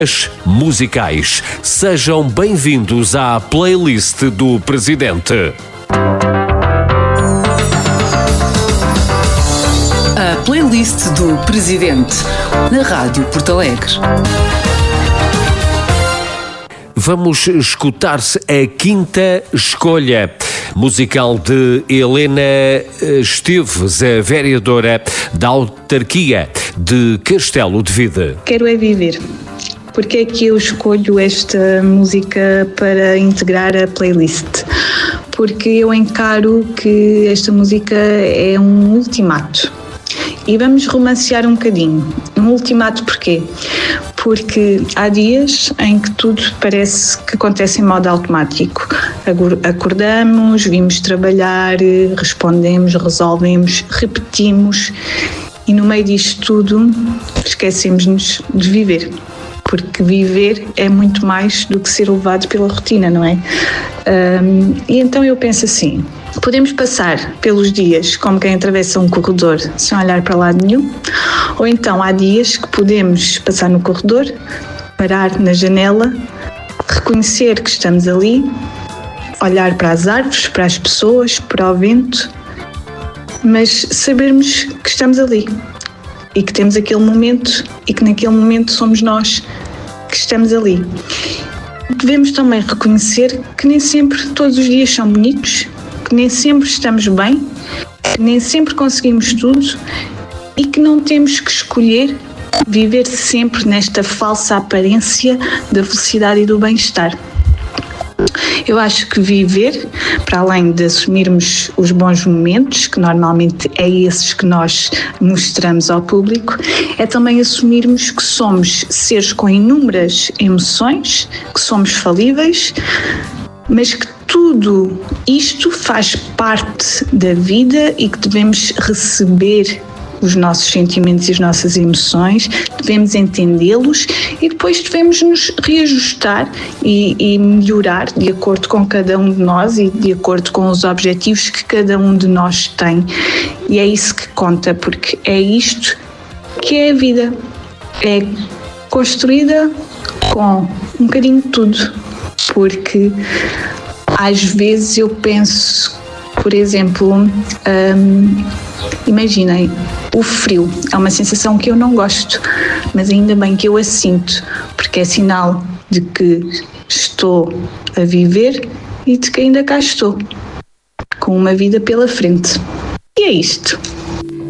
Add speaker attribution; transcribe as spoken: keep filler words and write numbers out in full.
Speaker 1: Musicais. Sejam bem-vindos à playlist do Presidente.
Speaker 2: A playlist do Presidente, na Rádio Porto Alegre.
Speaker 1: Vamos escutar-se a quinta escolha musical de Helena Esteves, a vereadora da autarquia de Castelo de Vide.
Speaker 3: Quero é viver. Porque é que eu escolho esta música para integrar a playlist? Porque eu encaro que esta música é um ultimato. E vamos romancear um bocadinho. Um ultimato porquê? Porque há dias em que tudo parece que acontece em modo automático. Acordamos, vimos trabalhar, respondemos, resolvemos, repetimos e no meio disto tudo esquecemos-nos de viver. Porque viver é muito mais do que ser levado pela rotina, não é? Um, e então eu penso assim, podemos passar pelos dias como quem atravessa um corredor sem olhar para lado nenhum, ou então há dias que podemos passar no corredor, parar na janela, reconhecer que estamos ali, olhar para as árvores, para as pessoas, para o vento, mas sabermos que estamos ali e que temos aquele momento e que naquele momento somos nós que estamos ali. Devemos também reconhecer que nem sempre todos os dias são bonitos, que nem sempre estamos bem, que nem sempre conseguimos tudo e que não temos que escolher viver sempre nesta falsa aparência da felicidade e do bem-estar. Eu acho que viver, para além de assumirmos os bons momentos, que normalmente é esses que nós mostramos ao público, é também assumirmos que somos seres com inúmeras emoções, que somos falíveis, mas que tudo isto faz parte da vida e que devemos receber os nossos sentimentos e as nossas emoções, devemos entendê-los e depois devemos nos reajustar e, e melhorar de acordo com cada um de nós e de acordo com os objetivos que cada um de nós tem. E é isso que conta, porque é isto que é a vida. É construída com um bocadinho de tudo, porque às vezes eu penso, por exemplo, hum, imaginem, o frio é uma sensação que eu não gosto, mas ainda bem que eu a sinto, porque é sinal de que estou a viver e de que ainda cá estou, com uma vida pela frente. E é isto.